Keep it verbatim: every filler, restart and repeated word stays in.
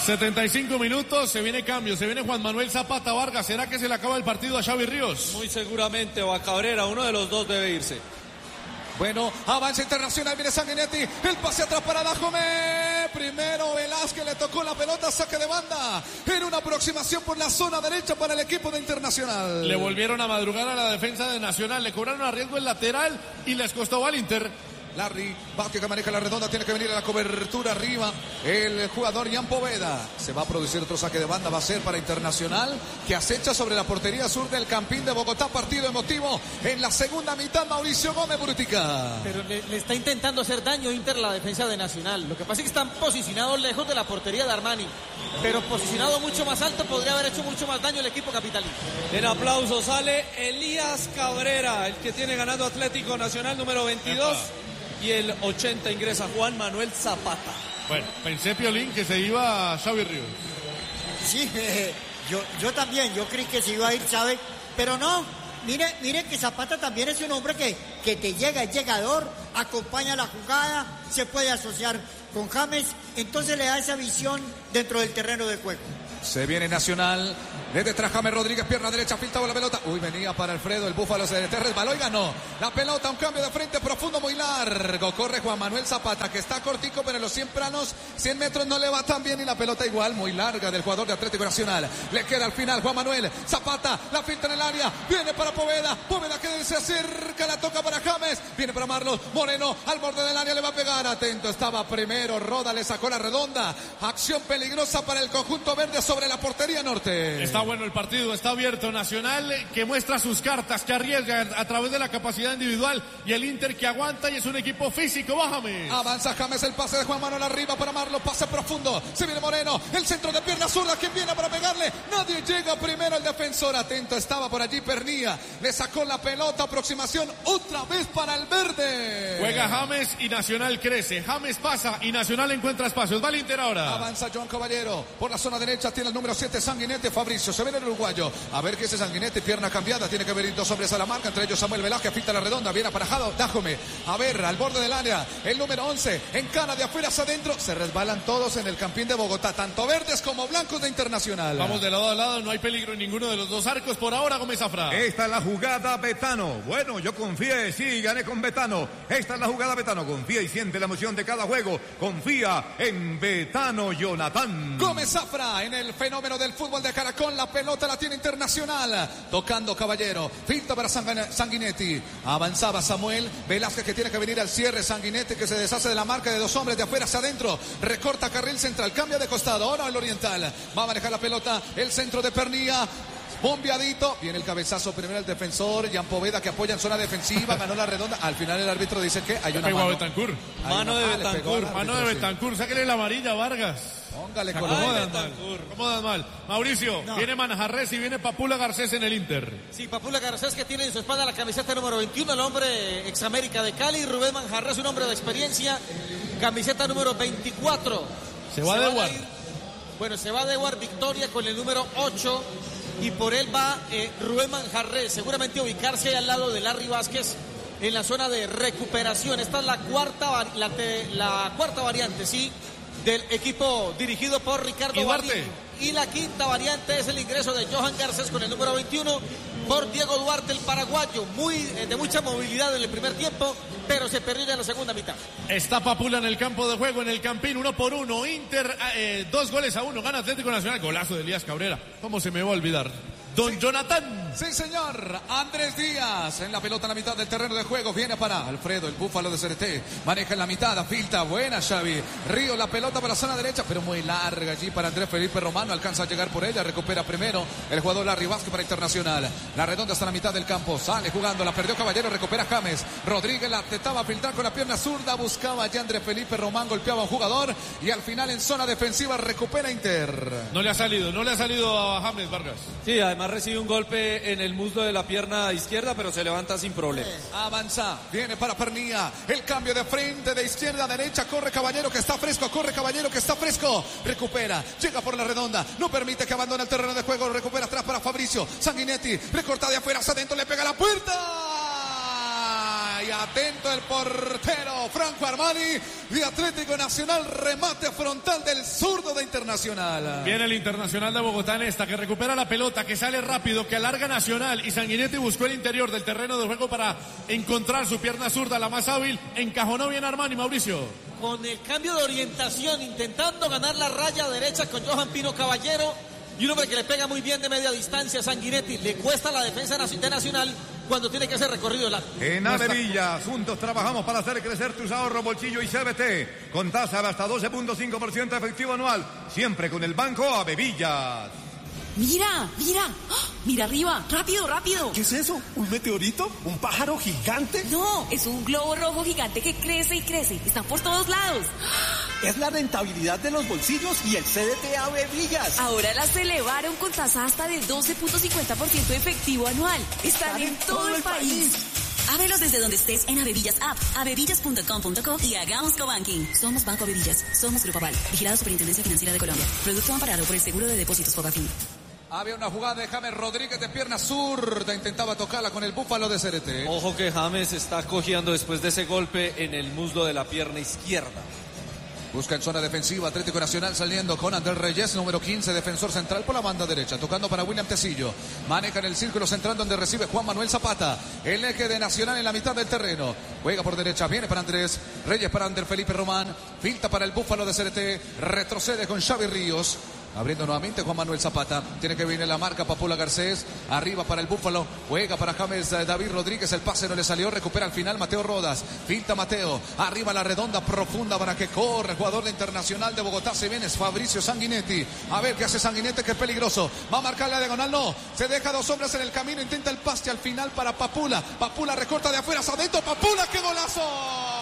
setenta y cinco minutos, se viene cambio, se viene Juan Manuel Zapata Vargas. ¿Será que se le acaba el partido a Xavi Ríos? Muy seguramente, o a Cabrera, uno de los dos debe irse. Bueno, avanza Internacional, viene Sanguinetti, el pase atrás para Dajome. Primero Velázquez le tocó la pelota, saque de banda. Era una aproximación por la zona derecha para el equipo de Internacional. Le volvieron a madrugar a la defensa de Nacional, le cobraron a riesgo el lateral y les costó al Inter. Larry Vázquez que maneja la redonda, tiene que venir a la cobertura arriba. El jugador Jan Poveda. Se va a producir otro saque de banda, va a ser para Internacional, que acecha sobre la portería sur del Campín de Bogotá. Partido emotivo en la segunda mitad. Mauricio Gómez Burutica. Pero le, le está intentando hacer daño Inter la defensa de Nacional. Lo que pasa es que están posicionados lejos de la portería de Armani, pero posicionado mucho más alto podría haber hecho mucho más daño el equipo capitalino. En aplauso sale Elías Cabrera, el que tiene ganando Atlético Nacional número veintidós. Epa. Y el ochenta ingresa Juan Manuel Zapata. Bueno, pensé, Piolín, que se iba Xavi Ríos. Sí, eh, yo, yo también, yo creí que se iba a ir Xavi, pero no. Mire, mire que Zapata también es un hombre que, que te llega, es llegador, acompaña la jugada, se puede asociar con James, entonces le da esa visión dentro del terreno de juego. Se viene Nacional, desde detrás James Rodríguez, pierna derecha, filtraba la pelota. Uy, venía para Alfredo, el Búfalo se resbaló y ganó. La pelota, un cambio de frente profundo muy largo. Corre Juan Manuel Zapata, que está cortico, pero en los cien planos, cien metros no le va tan bien. Y la pelota igual, muy larga del jugador de Atlético Nacional. Le queda al final Juan Manuel Zapata, la filtra en el área, viene para Poveda. Poveda que se acerca, la toca para James. Viene para Marlos Moreno, al borde del área le va a pegar. Atento, estaba primero, Roda le sacó la redonda. Acción peligrosa para el conjunto verde sobre la portería norte. Está bueno el partido, está abierto. Nacional que muestra sus cartas, que arriesga a través de la capacidad individual, y el Inter que aguanta y es un equipo físico. Bájame. Avanza James, el pase de Juan Manuel arriba para Marlos, pase profundo. Se viene Moreno, el centro de pierna zurda, quien viene para pegarle. Nadie llega primero, el defensor. Atento, estaba por allí Pernía. Le sacó la pelota, aproximación otra vez para el verde. Juega James y Nacional crece. James pasa y Nacional encuentra espacios. Va el Inter ahora. Avanza Joan Caballero por la zona derecha, tiene el número siete Sanguinetti. Fabricio, se viene el uruguayo. A ver qué es Sanguinetti, pierna cambiada. Tiene que venir dos hombres a la marca, entre ellos Samuel Velázquez, pinta la redonda, bien aparejado. Dájome, a ver, al borde del área, el número once, encana de afuera hacia adentro. Se resbalan todos en el Campín de Bogotá, tanto verdes como blancos de Internacional. Vamos de lado a lado, no hay peligro en ninguno de los dos arcos por ahora. Gómez Zafra. Esta es la jugada Betano. Bueno, yo confié, sí, gané con Betano. Esta es la jugada Betano. Confía y siente la emoción de cada juego. Confía en Betano, Jonathan. Gómez Zafra en el fenómeno del fútbol de Caracol. La pelota la tiene Internacional. Tocando Caballero. Finta para Sanguinetti. Avanzaba Samuel Velázquez, que tiene que venir al cierre. Sanguinetti que se deshace de la marca de dos hombres de afuera hacia adentro. Recorta carril central. Cambia de costado. Ahora el Oriental. Va a manejar la pelota. El centro de Pernía. Bombeadito, viene el cabezazo primero el defensor, Jan Poveda, que apoya en zona defensiva, ganó la redonda. Al final el árbitro dice que hay una mano. Betancur. Mano de Betancur. Mano de Betancur, sáquele la amarilla a Vargas. Póngale con ¿Cómo dan mal? ¿Cómo dan mal? Mauricio, no. Viene Manjarres y viene Papula Garcés en el Inter. Sí, Papula Garcés, que tiene en su espalda la camiseta número veintiuno, el hombre ex América de Cali. Rubén Manjarres, un hombre de experiencia, camiseta número veinticuatro. Se va de War. Bueno, se va de War Victoria con el número ocho. Y por él va eh, Rubén Manjarres, seguramente ubicarse al lado de Larry Vázquez en la zona de recuperación. Esta es la cuarta, la, la cuarta variante, sí, del equipo dirigido por Ricardo Duarte. Y la quinta variante es el ingreso de Johan Garcés con el número veintiuno por Diego Duarte, el paraguayo, muy eh, de mucha movilidad en el primer tiempo, pero se perdió en la segunda mitad. Está Papula en el campo de juego, en el Campín, uno por uno. Inter, eh, dos goles a uno, gana Atlético Nacional. Golazo de Elías Cabrera. ¿Cómo se me va a olvidar? Don sí. Jonathan. Sí, señor. Andrés Díaz en la pelota en la mitad del terreno de juego. Viene para Alfredo, el Búfalo de C R T. Maneja en la mitad, filta. Buena, Xavi. Río, la pelota para la zona derecha, pero muy larga allí para Andrés Felipe Romano. Alcanza a llegar por ella. Recupera primero el jugador Larry Vázquez para Internacional. La redonda hasta la mitad del campo. Sale jugando. La perdió Caballero. Recupera James. Rodríguez la tentaba a filtrar con la pierna zurda. Buscaba ya Andrés Felipe Román. Golpeaba a un jugador. Y al final en zona defensiva recupera Inter. No le ha salido. No le ha salido a James Vargas. Sí, además recibe un golpe en el muslo de la pierna izquierda, pero se levanta sin problema. Avanza, viene para Pernía, el cambio de frente de izquierda a derecha, corre Caballero que está fresco, corre Caballero que está fresco, recupera, llega por la redonda, no permite que abandone el terreno de juego, recupera atrás para Fabricio, Sanguinetti, recorta de afuera hacia adentro, le pega a la puerta y atento el portero Franco Armani de Atlético Nacional, remate frontal del zurdo de Internacional. Viene el Internacional de Bogotá en esta, que recupera la pelota, que sale rápido, que alarga Nacional, y Sanguinetti buscó el interior del terreno de juego para encontrar su pierna zurda, la más hábil, encajonó bien Armani, Mauricio. Con el cambio de orientación, intentando ganar la raya derecha con Johan Pino Caballero, y un hombre que le pega muy bien de media distancia, Sanguinetti. Le cuesta la defensa de Nacional cuando tiene que hacer recorrido largo. En Avevillas, juntos trabajamos para hacer crecer tus ahorros, bolsillo y C B T, con tasa de hasta doce punto cinco por ciento efectivo anual, siempre con el Banco Avevillas. Mira, mira, ¡oh! Mira arriba, rápido, rápido. ¿Qué es eso? ¿Un meteorito? ¿Un pájaro gigante? No, es un globo rojo gigante que crece y crece. Están por todos lados. Es la rentabilidad de los bolsillos y el C D T Avevillas. Ahora las elevaron con tasa hasta de doce punto cincuenta por ciento efectivo anual. Están, Están en, en todo, todo el país. país. Ábrelos desde donde estés en Avevillas App, avevillas punto com punto co y hagamos cobanking. Somos Banco Avevillas, somos Grupo Aval, vigilado Superintendencia Financiera de Colombia. Producto amparado por el Seguro de Depósitos Fogafín. Había una jugada de James Rodríguez de pierna zurda, intentaba tocarla con el búfalo de C D T. Ojo que James está cojeando después de ese golpe en el muslo de la pierna izquierda. Busca en zona defensiva Atlético Nacional saliendo con Andrés Reyes, número quince, defensor central por la banda derecha, tocando para William Tecillo. Maneja en el círculo central donde recibe Juan Manuel Zapata. El eje de Nacional en la mitad del terreno. Juega por derecha, viene para Andrés Reyes, para Ander Felipe Román. Filta para el búfalo de C D T. Retrocede con Xavi Ríos. Abriendo nuevamente Juan Manuel Zapata. Tiene que venir la marca Papula Garcés. Arriba para el búfalo. Juega para James David Rodríguez. El pase no le salió. Recupera al final Mateo Rodas. Finta Mateo. Arriba la redonda profunda para que corre. Jugador de Internacional de Bogotá. Se viene es Fabricio Sanguinetti. A ver qué hace Sanguinetti, que es peligroso. Va a marcar la diagonal. No. Se deja dos hombres en el camino. Intenta el pase al final para Papula. Papula recorta de afuera hacia adentro. Papula, qué golazo.